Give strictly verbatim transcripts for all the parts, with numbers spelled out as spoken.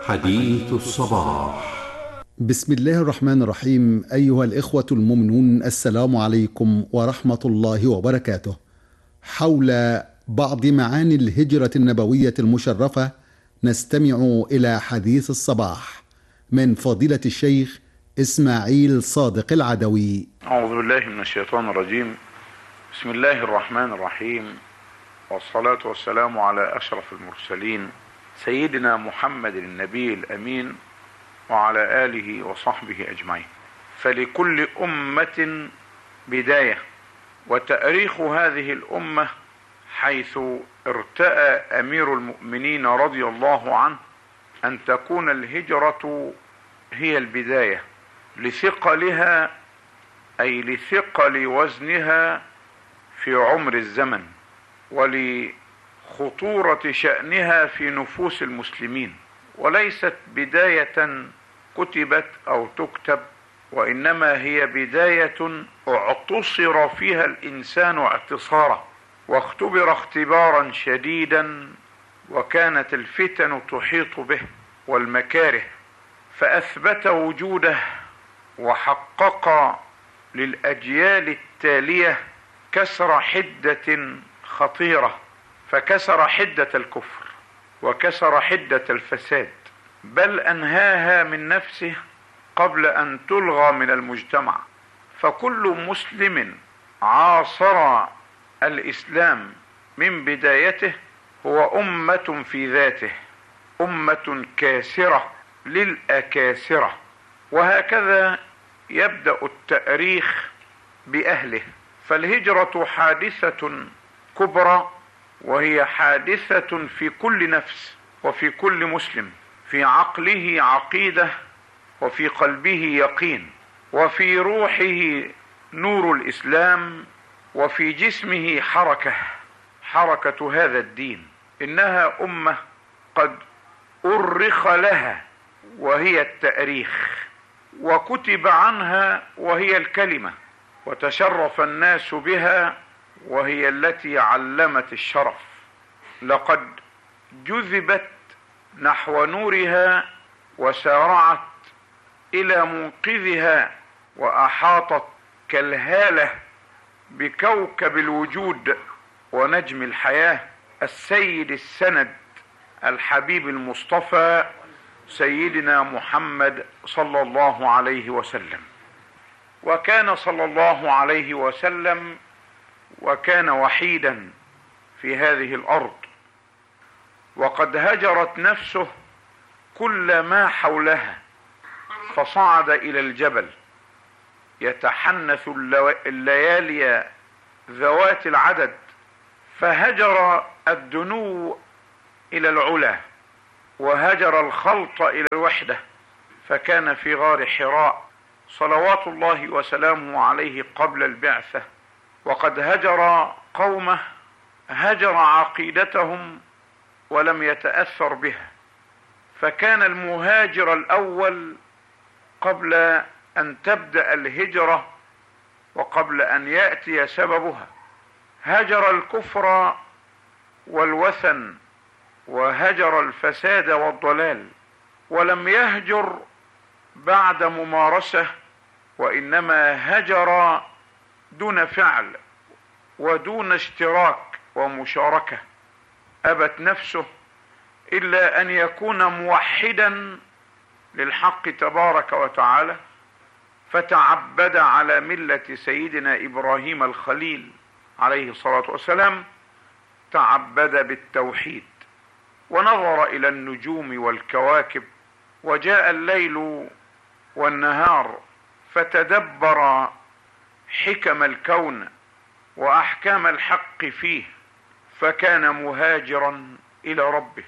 حديث الصباح. بسم الله الرحمن الرحيم. أيها الإخوة المؤمنون، السلام عليكم ورحمة الله وبركاته. حول بعض معاني الهجرة النبوية المشرفة نستمع إلى حديث الصباح من فضيلة الشيخ إسماعيل صادق العدوي. أعوذ بالله من الشيطان الرجيم. بسم الله الرحمن الرحيم، والصلاة والسلام على أشرف المرسلين سيدنا محمد النبي الأمين وعلى آله وصحبه أجمعين. فلكل أمة بداية، وتاريخ هذه الأمة حيث ارتأى أمير المؤمنين رضي الله عنه أن تكون الهجرة هي البداية لثقلها، أي لثقل وزنها في عمر الزمن، ولخطورة شأنها في نفوس المسلمين، وليست بداية كتبت أو تكتب، وإنما هي بداية اعتصر فيها الإنسان اعتصارا، واختبر اختبارا شديدا، وكانت الفتن تحيط به والمكاره، فأثبت وجوده وحقق للأجيال التالية كسر حدة خطيرة، فكسر حدة الكفر وكسر حدة الفساد، بل أنهاها من نفسه قبل أن تلغى من المجتمع. فكل مسلم عاصر الإسلام من بدايته هو أمة في ذاته، أمة كاسرة للأكاسرة. وهكذا يبدأ التاريخ بأهله. فالهجرة حادثة كبرى، وهي حادثة في كل نفس وفي كل مسلم، في عقله عقيدة، وفي قلبه يقين، وفي روحه نور الإسلام، وفي جسمه حركة حركة هذا الدين. إنها أمة قد أرخ لها وهي التاريخ، وكتب عنها وهي الكلمة، وتشرف الناس بها وهي التي علمت الشرف. لقد جذبت نحو نورها وسارعت إلى منقذها، وأحاطت كالهالة بكوكب الوجود ونجم الحياة، السيد السند الحبيب المصطفى سيدنا محمد صلى الله عليه وسلم. وكان صلى الله عليه وسلم وكان وحيدا في هذه الأرض، وقد هجرت نفسه كل ما حولها، فصعد إلى الجبل يتحنث الليالي ذوات العدد، فهجر الدنو إلى العلا، وهجر الخلط إلى الوحدة، فكان في غار حراء صلوات الله وسلامه عليه قبل البعثة. وقد هجر قومه، هجر عقيدتهم ولم يتأثر بها، فكان المهاجر الأول قبل أن تبدأ الهجرة وقبل أن يأتي سببها. هجر الكفر والوثن، وهجر الفساد والضلال، ولم يهجر بعد ممارسة، وإنما هجر دون فعل ودون اشتراك ومشاركة. أبت نفسه إلا أن يكون موحدا للحق تبارك وتعالى، فتعبد على ملة سيدنا إبراهيم الخليل عليه الصلاة والسلام، تعبد بالتوحيد، ونظر إلى النجوم والكواكب، وجاء الليل والنهار، فتدبر حكم الكون وأحكام الحق فيه، فكان مهاجرا إلى ربه،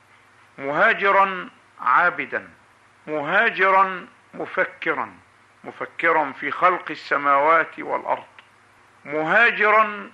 مهاجرا عابدا، مهاجرا مفكرا مفكرا في خلق السماوات والأرض، مهاجرا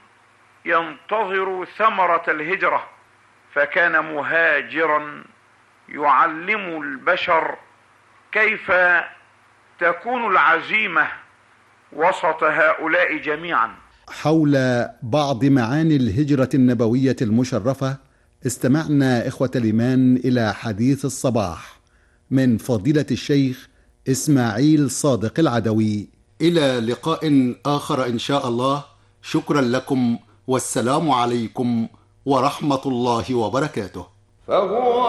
ينتظر ثمرة الهجرة، فكان مهاجرا يعلم البشر كيف تكون العزيمة وسط هؤلاء جميعا. حول بعض معاني الهجرة النبوية المشرفة استمعنا إخوة الإيمان إلى حديث الصباح من فضيلة الشيخ إسماعيل صادق العدوي. إلى لقاء آخر إن شاء الله. شكرا لكم، والسلام عليكم ورحمة الله وبركاته. فهو